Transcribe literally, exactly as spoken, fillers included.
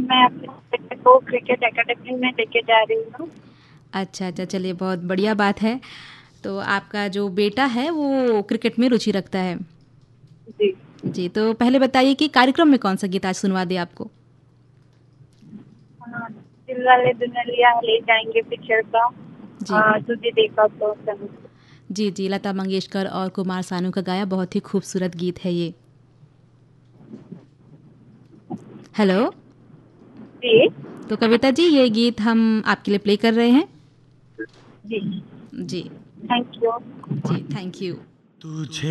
मैं अपने बेटे को क्रिकेट एकेडमी में लेके जा रही हूँ। अच्छा अच्छा, चलिए बहुत बढ़िया बात है। तो आपका जो बेटा है वो क्रिकेट में रुचि रखता है। जी। जी, तो पहले बताइए कि कार्यक्रम में कौन सा गीत आज सुनवा दे आपको? हाँ, दिल वाले दुल्हनिया ले जाएंगे पिक्चर का जी आ, तुझे देखा तो सनम। जी जी, लता मंगेशकर और कुमार सानू का गाया बहुत ही खूबसूरत गीत है ये। हेलो। जी। तो कविता जी, ये गीत हम आपके लिए प्ले कर रहे हैं। जी। जी thank you. Ji, thank you. तुझे